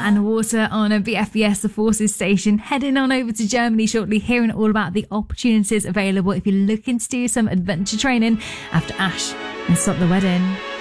and water on a BFBS, the Forces station. Heading on over to Germany shortly, hearing all about the opportunities available if you're looking to do some adventure training after Ash and Stop the Wedding.